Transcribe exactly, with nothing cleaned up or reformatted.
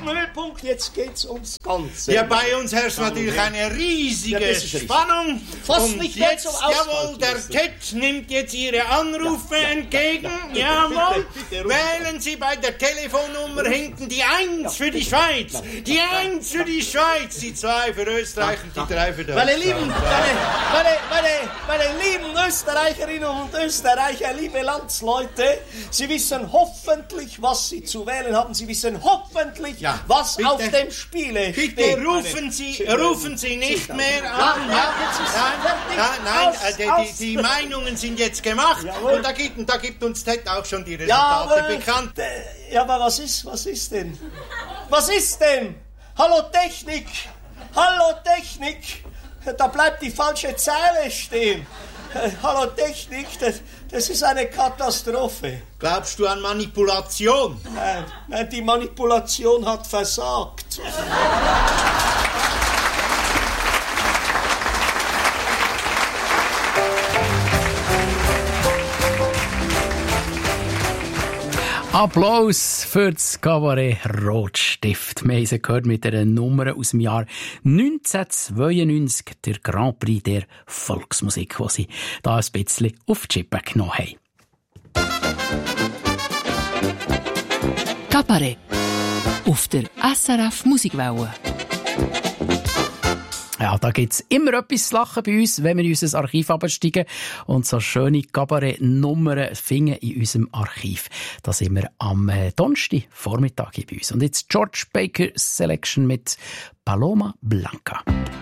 Höhepunkt, jetzt geht's ums Ganze. Ja, bei uns herrscht natürlich eine riesige ja, Spannung. Fast und nicht mehr jetzt, zum Aushalten. jawohl, der Ted nimmt jetzt Ihre Anrufe ja, ja, entgegen. Ja, jawohl, bitte, bitte, wählen Sie bei der Telefonnummer hinten die Eins ja, für die Schweiz. Ja, die Eins für die Schweiz, die Zwei für Österreich und die Drei für Deutschland. Meine lieben, meine, meine, meine, meine lieben Österreicherinnen und Österreicher, liebe Landsleute, Sie wissen hoffentlich, was Sie zu wählen haben. Sie wissen hoffentlich, ja, was bitte, auf dem Spiele bitte steht. Bitte rufen Sie, rufen Sie nicht mehr an. Ja, ja, nein, nein, nein, die, die, die Meinungen sind jetzt gemacht. Jawohl. Und da gibt, da gibt uns Ted auch schon die Resultate ja, bekannt. Ja, aber was ist, was ist denn? Was ist denn? Hallo Technik! Hallo Technik! Da bleibt die falsche Zeile stehen. Hallo Technik, das, das ist eine Katastrophe. Glaubst du an Manipulation? Nein, nein, die Manipulation hat versagt. Applaus für das Kabarett Rotstift. Wir haben sie gehört mit einer Nummer aus dem Jahr neunzehnhundertzweiundneunzig, der Grand Prix der Volksmusik, die sie da ein bisschen auf die Chippe genommen haben. Kabarett auf der S R F Musikwelle. Ja, da gibt's immer etwas zu lachen bei uns, wenn wir in unser Archiv absteigen und so schöne Kabarett-Nummern finden in unserem Archiv. Da sind wir am äh, Donnerstag Vormittag hier bei uns. Und jetzt George Baker Selection mit Paloma Blanca.